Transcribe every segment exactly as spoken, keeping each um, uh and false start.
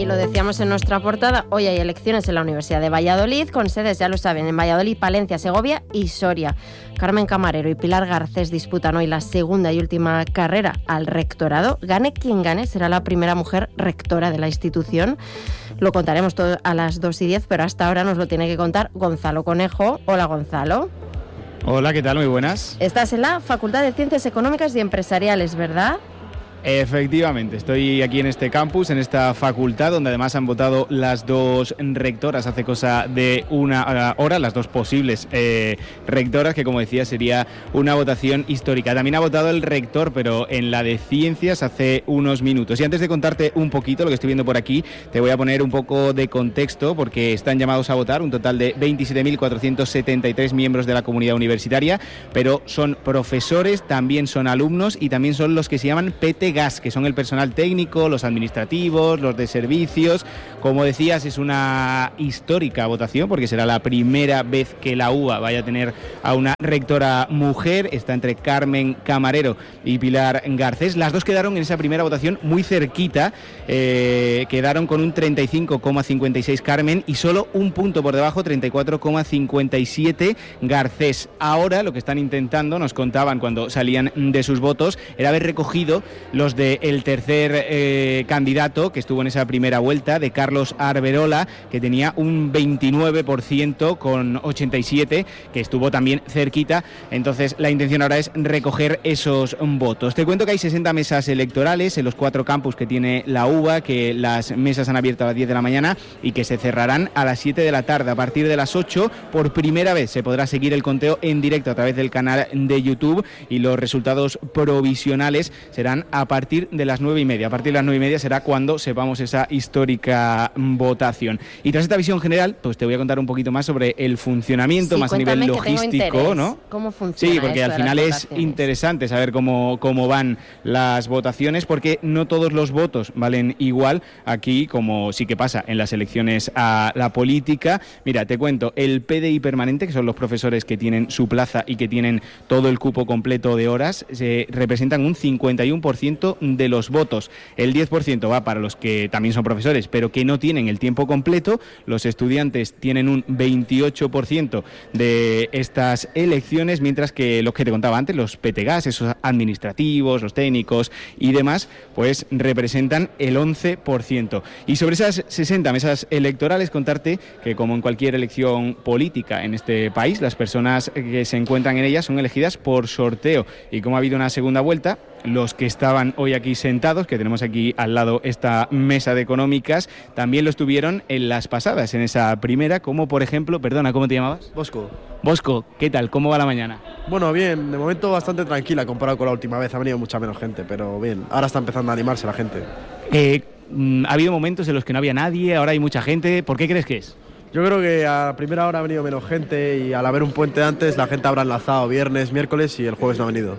lo decíamos en nuestra portada, hoy hay elecciones en la Universidad de Valladolid, con sedes, ya lo saben, en Valladolid, Palencia, Segovia y Soria. Carmen Camarero y Pilar Garcés disputan hoy la segunda y última carrera al rectorado. Gane quien gane, será la primera mujer rectora de la institución. Lo contaremos todo a las dos y diez, pero hasta ahora nos lo tiene que contar Gonzalo Conejo. Hola, Gonzalo. Hola, ¿qué tal? Muy buenas. Estás en la Facultad de Ciencias Económicas y Empresariales, ¿verdad? Efectivamente, estoy aquí en este campus, en esta facultad, donde además han votado las dos rectoras hace cosa de una hora, las dos posibles eh, rectoras, que como decía sería una votación histórica. También ha votado el rector, pero en la de Ciencias hace unos minutos. Y antes de contarte un poquito lo que estoy viendo por aquí, te voy a poner un poco de contexto, porque están llamados a votar un total de veintisiete mil cuatrocientos setenta y tres miembros de la comunidad universitaria, pero son profesores, también son alumnos y también son los que se llaman P T Gas, que son el personal técnico, los administrativos, los de servicios. Como decías, es una histórica votación porque será la primera vez que la U B A vaya a tener a una rectora mujer. Está entre Carmen Camarero y Pilar Garcés. Las dos quedaron en esa primera votación muy cerquita, eh, quedaron con un treinta y cinco coma cincuenta y seis Carmen y solo un punto por debajo, treinta y cuatro coma cincuenta y siete Garcés. Ahora lo que están intentando, nos contaban cuando salían de sus votos, era haber recogido los del tercer eh, candidato que estuvo en esa primera vuelta, de Carlos Arberola, que tenía un veintinueve por ciento con ochenta y siete, que estuvo también cerquita. Entonces la intención ahora es recoger esos votos. Te cuento que hay sesenta mesas electorales en los cuatro campus que tiene la U B A, que las mesas han abierto a las diez de la mañana y que se cerrarán a las siete de la tarde. A partir de las ocho, por primera vez se podrá seguir el conteo en directo a través del canal de YouTube y los resultados provisionales serán a partir de las nueve y media. A partir de las nueve y media será cuando sepamos esa histórica votación. Y tras esta visión general, pues te voy a contar un poquito más sobre el funcionamiento, sí, más a nivel logístico, ¿no? ¿Cómo funciona? Sí, porque al final es interesante saber cómo, cómo van las votaciones, porque no todos los votos valen igual aquí, como sí que pasa en las elecciones a la política. Mira, te cuento, el P D I permanente, que son los profesores que tienen su plaza y que tienen todo el cupo completo de horas, se representan un cincuenta y uno por ciento de los votos. El diez por ciento va para los que también son profesores, pero que no tienen el tiempo completo. Los estudiantes tienen un veintiocho por ciento de estas elecciones, mientras que los que te contaba antes, los P T Gas, esos administrativos, los técnicos y demás, pues representan el once por ciento. Y sobre esas sesenta mesas electorales, contarte que como en cualquier elección política en este país, las personas que se encuentran en ellas son elegidas por sorteo. Y como ha habido una segunda vuelta, los que estaban hoy aquí sentados, que tenemos aquí al lado esta mesa de económicas, también lo estuvieron en las pasadas, en esa primera, como por ejemplo, perdona, ¿cómo te llamabas? Bosco. Bosco, ¿qué tal? ¿Cómo va la mañana? Bueno, bien, de momento bastante tranquila comparado con la última vez, ha venido mucha menos gente, pero bien, ahora está empezando a animarse la gente. Eh, ha habido momentos en los que no había nadie, ahora hay mucha gente, ¿por qué crees que es? Yo creo que a primera hora ha venido menos gente y al haber un puente antes la gente habrá enlazado viernes, miércoles y el jueves no ha venido.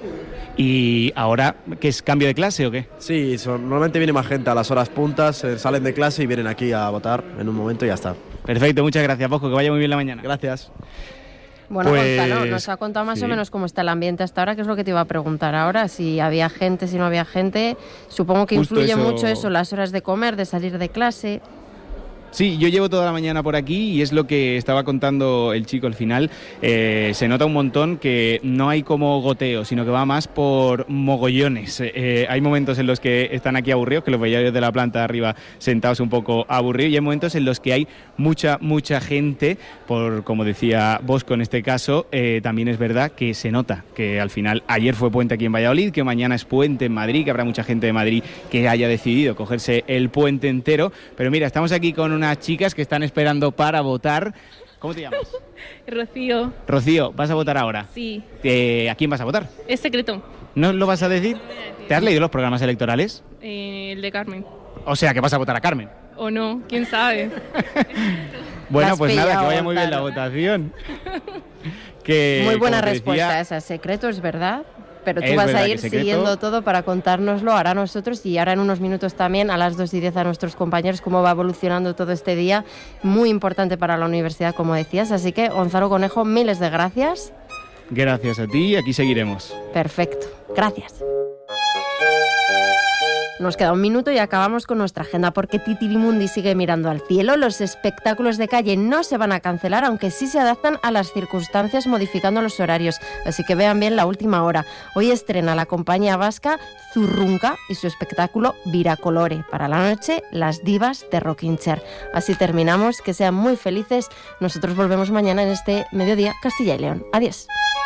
¿Y ahora qué es, cambio de clase o qué? Sí, son, normalmente viene más gente a las horas puntas, eh, salen de clase y vienen aquí a votar en un momento y ya está. Perfecto, muchas gracias, Bosco, que vaya muy bien la mañana. Gracias. Bueno, pues, Gonzalo, nos ha contado más sí. o menos cómo está el ambiente hasta ahora, que es lo que te iba a preguntar ahora, si había gente, si no había gente. Supongo que Justo influye eso... mucho eso, las horas de comer, de salir de clase. Sí, yo llevo toda la mañana por aquí y es lo que estaba contando el chico al final. Eh, se nota un montón que no hay como goteo, sino que va más por mogollones. Eh, hay momentos en los que están aquí aburridos, que los veía desde la planta de arriba sentados un poco aburridos, y hay momentos en los que hay mucha, mucha gente, por como decía Bosco en este caso. Eh, también es verdad que se nota que al final ayer fue puente aquí en Valladolid, que mañana es puente en Madrid, que habrá mucha gente de Madrid que haya decidido cogerse el puente entero. Pero mira, estamos aquí con unas chicas que están esperando para votar. ¿Cómo te llamas? Rocío. Rocío, ¿vas a votar ahora? Sí. Eh, ¿A quién vas a votar? Es secreto. ¿No lo vas a decir? ¿Te has leído los programas electorales? Eh, el de Carmen. O sea, que vas a votar a Carmen. O no, quién sabe. Bueno, pues nada, que vaya muy bien la votación. Que, muy buena decía, respuesta esa. Secreto, es verdad. Pero tú es vas a ir secreto... siguiendo todo para contárnoslo ahora a nosotros y ahora en unos minutos también a las dos y diez a nuestros compañeros cómo va evolucionando todo este día, muy importante para la universidad, como decías. Así que, Gonzalo Conejo, miles de gracias. Gracias a ti, aquí seguiremos. Perfecto, gracias. Nos queda un minuto y acabamos con nuestra agenda porque Titirimundi sigue mirando al cielo. Los espectáculos de calle no se van a cancelar, aunque sí se adaptan a las circunstancias modificando los horarios. Así que vean bien la última hora. Hoy estrena la compañía vasca Zurrunca y su espectáculo Viracolore. Para la noche, las divas de Rocking Chair. Así terminamos. Que sean muy felices. Nosotros volvemos mañana en este Mediodía Castilla y León. Adiós.